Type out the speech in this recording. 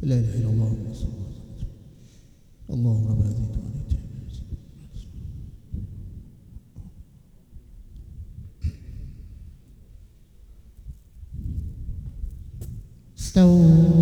لا اله الا الله اللهم رب هذه استووا